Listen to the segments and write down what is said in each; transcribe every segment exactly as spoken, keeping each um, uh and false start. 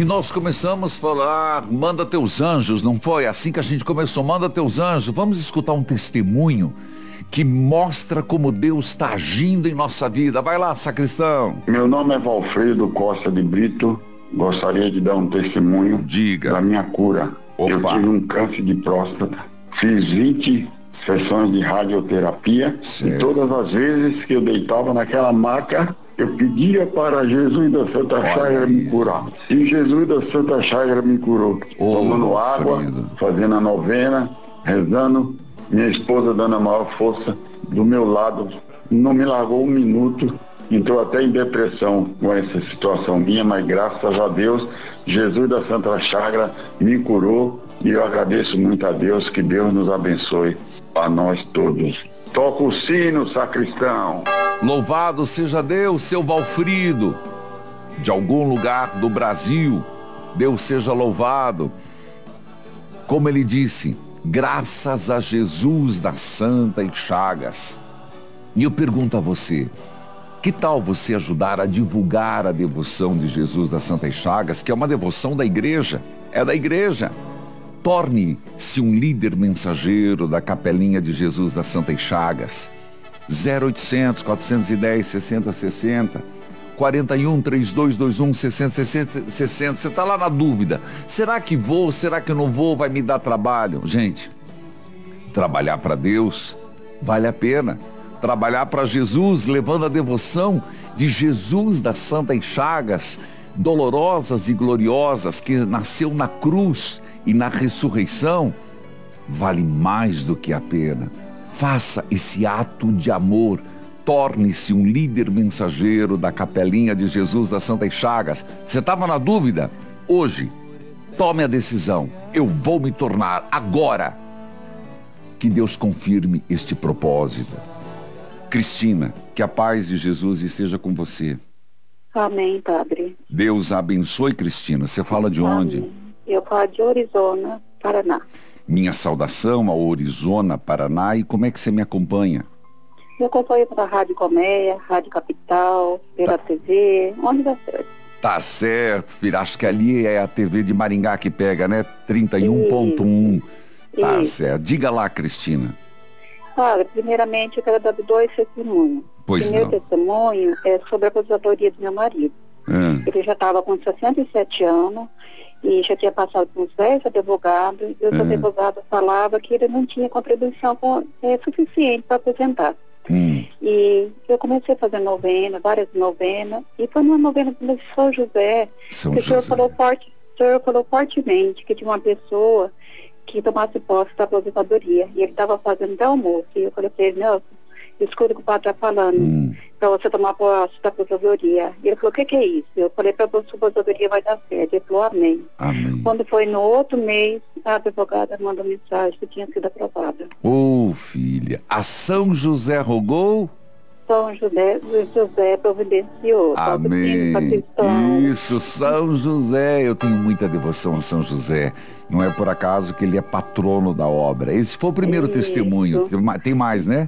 E nós começamos a falar, manda teus anjos, não foi? Assim que a gente começou, manda teus anjos. Vamos escutar um testemunho que mostra como Deus está agindo em nossa vida. Vai lá, sacristão. Meu nome é Valfredo Costa de Brito. Gostaria de dar um testemunho Diga. da minha cura. Opa. Eu tive um câncer de próstata. Fiz vinte sessões de radioterapia. Certo. E todas as vezes que eu deitava naquela maca, eu pedia para Jesus da Santa Olha Chagra aí, me curar. gente. E Jesus da Santa Chagra me curou. Ô, Tomando água, Valfredo. fazendo a novena, rezando. Minha esposa dando a maior força do meu lado. Não me largou um minuto. Entrou até em depressão com essa situação minha, mas graças a Deus, Jesus da Santa Chagra me curou. E eu agradeço muito a Deus, que Deus nos abençoe a nós todos. Toca o sino, sacristão. Louvado seja Deus, seu Valfrido, de algum lugar do Brasil. Deus seja louvado. Como ele disse, graças a Jesus da Santa Chagas. E eu pergunto a você, que tal você ajudar a divulgar a devoção de Jesus das Santas Chagas, que é uma devoção da igreja, é da igreja. Torne-se um líder mensageiro da Capelinha de Jesus das Santas Chagas. zero oitocentos, quatrocentos e dez, sessenta sessenta, quarenta e um, trinta e dois, vinte e um, sessenta, sessenta, sessenta. Você está lá na dúvida, será que vou, será que não vou, vai me dar trabalho? Gente, trabalhar para Deus vale a pena. Trabalhar para Jesus, levando a devoção de Jesus das Santas Chagas, dolorosas e gloriosas, que nasceu na cruz e na ressurreição, vale mais do que a pena. Faça esse ato de amor, torne-se um líder mensageiro da Capelinha de Jesus das Santas Chagas. Você estava na dúvida? Hoje, tome a decisão. Eu vou me tornar agora. Que Deus confirme este propósito. Cristina, que a paz de Jesus esteja com você. Amém, padre. Deus a abençoe, Cristina. Você fala de onde? Amém. Eu falo de Orizona, Paraná. Minha saudação ao Orizona, Paraná. E como é que você me acompanha? Eu acompanho pela Rádio Colmeia, Rádio Capital, pela Tá. T V, onde dá certo. Tá certo, filho. Acho que ali é a T V de Maringá que pega, né? trinta e um ponto um. Tá Isso. certo. Diga lá, Cristina. Padre, primeiramente eu quero dar dois testemunhos. Pois o primeiro não. testemunho é sobre a aposentadoria do meu marido. Hum. Ele já estava com sessenta e sete anos e já tinha passado por uns dez advogados. E os Hum. advogados falavam que ele não tinha contribuição com, é, suficiente para aposentar. Hum. E eu comecei a fazer novena, várias novenas, e foi numa novena do São José, São que o senhor José. falou, forte, o senhor falou fortemente que tinha uma pessoa que tomasse posse da aposentadoria, e ele estava fazendo até almoço, e eu falei para ele, Nelson, escuta o que o padre está falando, Hum. para você tomar posse da aposentadoria. E ele falou, o que, que é isso? Eu falei, para a aposentadoria vai dar certo. Ele falou, amém. Amém. Quando foi no outro mês, a advogada mandou mensagem que tinha sido aprovada. Ô, oh, filha, a São José rogou? São José, José providenciou. Amém. Paquistão. Isso, São José. Eu tenho muita devoção a São José. Não é por acaso que ele é patrono da obra. Esse foi o primeiro Isso. testemunho. Tem ma- Tem mais, né?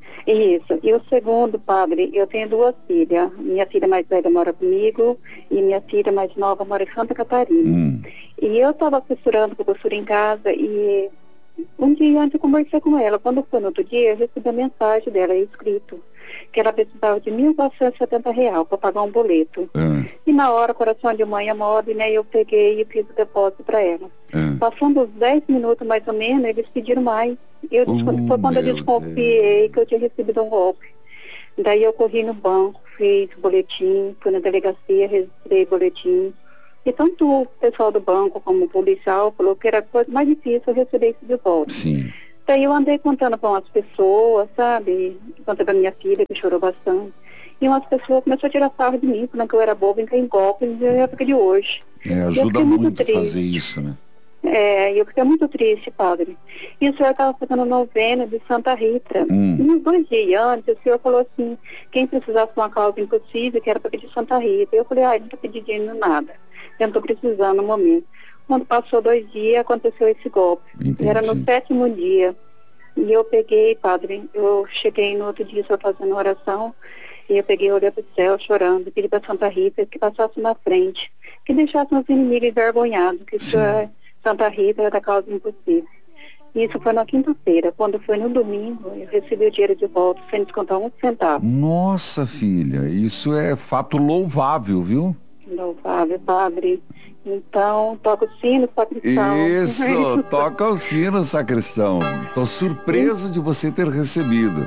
Isso. E o segundo, padre, eu tenho duas filhas. Minha filha mais velha mora comigo e minha filha mais nova mora em Santa Catarina. Hum. E eu estava costurando com costura em casa e um dia antes eu conversei com ela. Quando foi no outro dia, eu recebi a mensagem dela escrito que ela precisava de mil quatrocentos e setenta reais para pagar um boleto. Ah, E na hora, coração de mãe é mole, né? Eu peguei e fiz o depósito para ela. ah. Passando uns dez minutos mais ou menos, eles pediram mais. Eu, Oh, foi quando eu meu desconfiei que eu tinha recebido um golpe. Daí eu corri no banco, fiz boletim, fui na delegacia, registrei boletim. E tanto o pessoal do banco como o policial falou que era a coisa mais difícil eu receber isso de volta. Sim. Daí eu andei contando para umas pessoas, sabe? Contei para minha filha, que chorou bastante. E umas pessoas começaram a tirar sarro de mim, falando que eu era boba em cair em golpe na época de hoje. É, Eu ajuda fiquei muito muito triste. fazer isso, né? É, e eu fiquei muito triste, padre. E o senhor estava fazendo novena de Santa Rita. Hum. E uns dois dias antes, o senhor falou assim, quem precisasse de uma causa impossível, que era para pedir Santa Rita. Eu falei, ai, não estou pedindo nada. Eu não estou precisando no momento. Quando passou dois dias, aconteceu esse golpe. Entendi. Era no sétimo dia. E eu peguei, padre, eu cheguei no outro dia, o senhor fazendo oração, E eu peguei, olhei para o céu chorando, pedi para Santa Rita que passasse na frente, que deixasse meus inimigos envergonhados, que isso é, Santa Rita era da causa impossível. Isso foi na quinta-feira. Quando foi no domingo, eu recebi o dinheiro de volta sem descontar um centavo. Nossa, filha, isso é fato louvável, viu? Louvável, padre. Então, toca o sino, sacristão. Isso, toca o sino, sacristão. Estou surpreso de você ter recebido.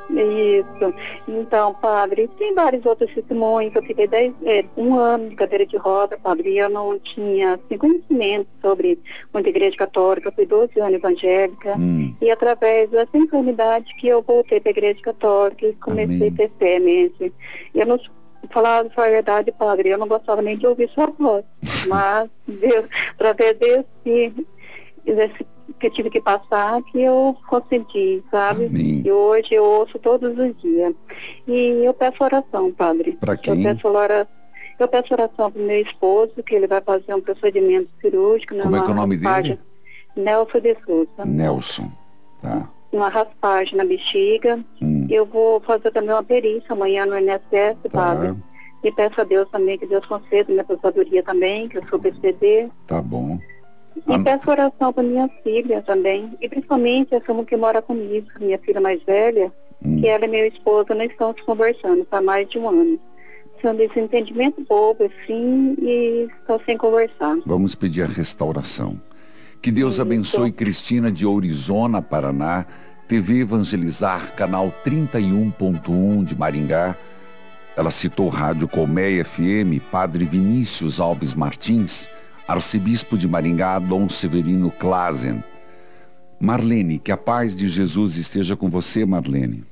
Isso. Então, padre, tem vários outros testemunhos. Eu fiquei dez, é, um ano de cadeira de roda, padre, e eu não tinha assim, conhecimento sobre muita igreja católica. Eu fui doze anos evangélica. Hum. E através dessa enfermidade que eu voltei para a igreja católica e comecei Amém. a ter fé mesmo. Eu não falar a verdade, padre, eu não gostava nem de ouvir sua voz. Mas, Deus, através desse, desse que eu tive que passar, que eu consenti, sabe? Amém. E hoje eu ouço todos os dias. E eu peço oração, padre. Para quem? Eu peço oração, eu peço oração para o meu esposo, que ele vai fazer um procedimento cirúrgico. Como é que é o nome raspagem. dele? Nelson de Souza. Nelson, tá. Uma raspagem na bexiga. Hum. Eu vou fazer também uma perícia amanhã no I N S S, tá. padre. E peço a Deus também que Deus conceda minha aposentadoria também, que eu sou P C D. Tá bom. E Am... peço oração para minha filha também. E principalmente essa uma que mora comigo, minha filha mais velha, hum. que ela e meu esposo não estão se conversando há mais de um ano. São desentendimento bobo, assim, e estão sem conversar. Vamos pedir a restauração. Que Deus Isso. abençoe Cristina de Ourizona, Paraná, T V Evangelizar, canal trinta e um ponto um de Maringá. Ela citou Rádio Colmeia F M, Padre Vinícius Alves Martins, Arcebispo de Maringá, Dom Severino Klazen. Marlene, que a paz de Jesus esteja com você, Marlene.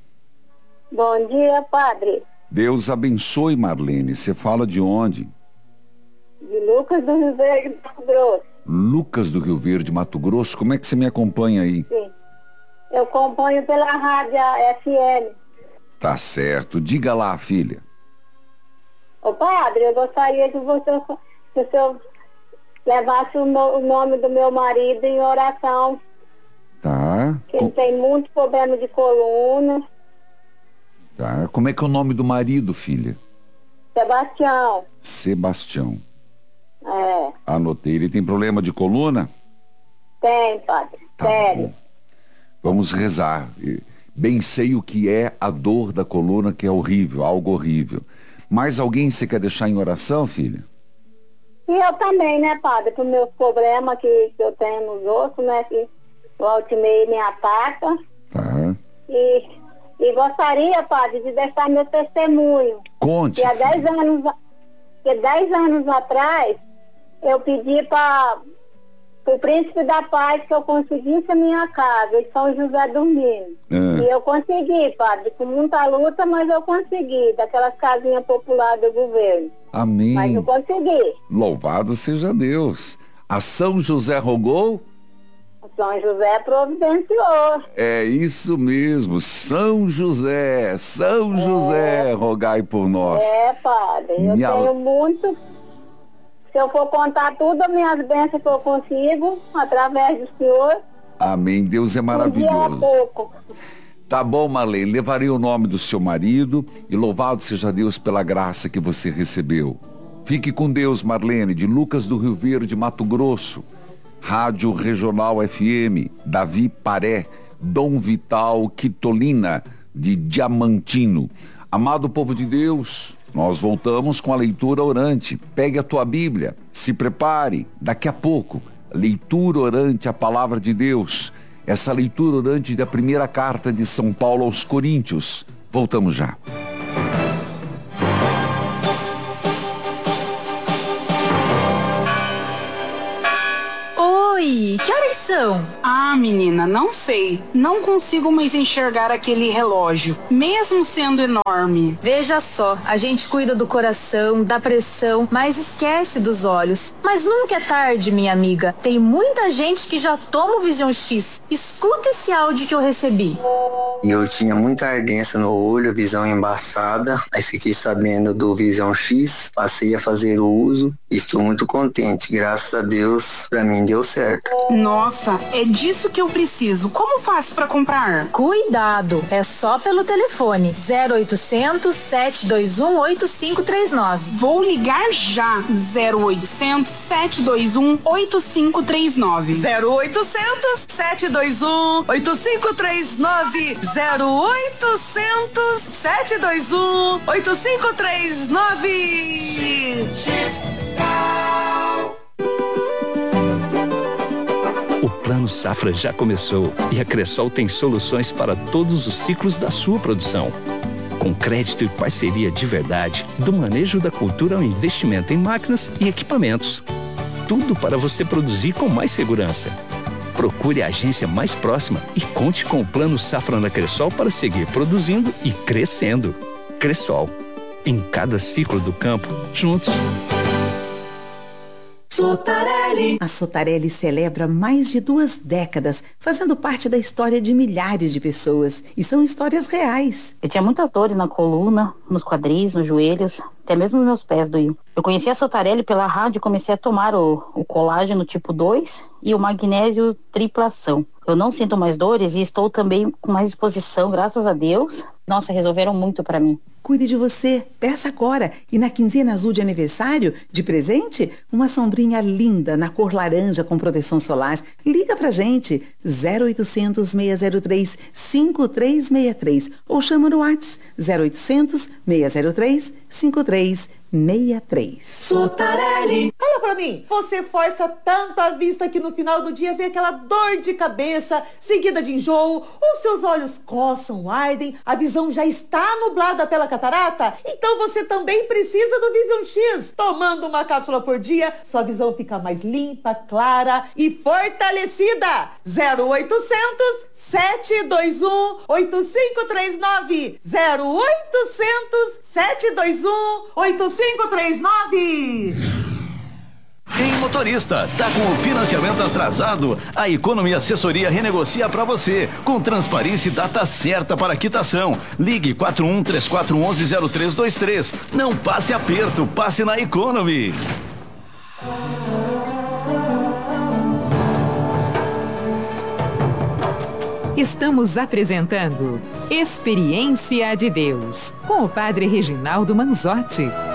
Bom dia, padre. Deus abençoe, Marlene. Você fala de onde? De Lucas do Rio Verde, Mato Grosso. Lucas do Rio Verde, Mato Grosso. Como é que você me acompanha aí? Sim. Eu acompanho pela rádio F M. Tá certo. Diga lá, filha. Ô padre, eu gostaria que você, que o senhor levasse o, no, o nome do meu marido em oração. Tá. Que ele tem muito problema de coluna. Tá. Como é que é o nome do marido, filha? Sebastião. Sebastião. É. Anotei. Ele tem problema de coluna? Tem, padre. Tá Sério. Bom. Vamos rezar. Bem sei o que é a dor da coluna, que é horrível, algo horrível. Mais alguém você quer deixar em oração, filha? E eu também, né, padre? Para os meus problemas que, que eu tenho nos ossos, né? Que o Altimei me ataca. Tá. E, e gostaria, padre, de deixar meu testemunho. Conte. Que há dez anos, que dez anos atrás, eu pedi para o Príncipe da Paz que eu conseguisse a minha casa, em São José do Minas. É. E eu consegui, padre, com muita luta, mas eu consegui, daquelas casinhas populares do governo. Amém. Mas eu consegui. Louvado seja Deus. A São José rogou? São José providenciou. É isso mesmo, São José, São é. José, rogai por nós. É, padre, eu Minha... tenho muito... Se eu for contar tudo as minhas bênçãos que eu consigo, através do Senhor. Amém. Deus é maravilhoso. Um dia é pouco. Tá bom, Marlene. Levarei o nome do seu marido e louvado seja Deus pela graça que você recebeu. Fique com Deus, Marlene, de Lucas do Rio Verde, Mato Grosso. Rádio Regional F M, Davi Paré, Dom Vital Quitolina, de Diamantino. Amado povo de Deus, nós voltamos com a leitura orante. Pegue a tua Bíblia, se prepare, daqui a pouco, leitura orante, a palavra de Deus. Essa leitura orante da primeira carta de São Paulo aos Coríntios. Voltamos já. Oi, que horas são? Ah, menina, não sei. Não consigo mais enxergar aquele relógio, mesmo sendo enorme. Veja só, a gente cuida do coração, da pressão, mas esquece dos olhos. Mas nunca é tarde, minha amiga. Tem muita gente que já toma o Vision X. Escuta esse áudio que eu recebi. Eu tinha muita ardência no olho, visão embaçada. Aí fiquei sabendo do Vision X, passei a fazer o uso. Estou muito contente, graças a Deus, pra mim deu certo. Nossa, é disso tudo que eu preciso. Como faço para comprar? Cuidado, é só pelo telefone zero oitocentos, sete dois um, oito cinco três nove. Vou ligar já. zero oitocentos, sete dois um, oito cinco três nove. zero oitocentos, sete dois um, oito cinco três nove. zero oitocentos, sete dois um, oito cinco três nove. O Plano Safra já começou e a Cressol tem soluções para todos os ciclos da sua produção. Com crédito e parceria de verdade, do manejo da cultura ao investimento em máquinas e equipamentos. Tudo para você produzir com mais segurança. Procure a agência mais próxima e conte com o Plano Safra na Cressol para seguir produzindo e crescendo. Cressol. Em cada ciclo do campo, juntos. Sotarelli. A Sotarelli celebra mais de duas décadas, fazendo parte da história de milhares de pessoas. E são histórias reais. Eu tinha muitas dores na coluna, nos quadris, nos joelhos, até mesmo meus pés doíam. Eu conheci a Sotarelli pela rádio e comecei a tomar o, o colágeno tipo dois e o magnésio triplação. Eu não sinto mais dores e estou também com mais disposição, graças a Deus. Nossa, resolveram muito pra mim. Cuide de você, peça agora. E na quinzena azul de aniversário, de presente, uma sombrinha linda na cor laranja com proteção solar. Liga pra gente, zero oitocentos, seis zero três, cinco três seis três ou chama no WhatsApp zero oitocentos, seis zero três, cinco três seis três. Sotarelli. Fala pra mim, você força tanto a vista que no final do dia vem aquela dor de cabeça, seguida de enjoo, os seus olhos coçam, ardem, a visão já está nublada pela catarata? Então você também precisa do Vision X. Tomando uma cápsula por dia, sua visão fica mais limpa, clara e fortalecida. zero oitocentos, sete dois um, oito cinco três nove. zero oitocentos, sete dois um, oito cinco três nove. Em motorista, tá com o financiamento atrasado? A Economy Assessoria renegocia para você, com transparência e data certa para quitação. Ligue quatro um três quatro um um zero três dois três. Não passe aperto, passe na Economy. Estamos apresentando Experiência de Deus, com o Padre Reginaldo Manzotti.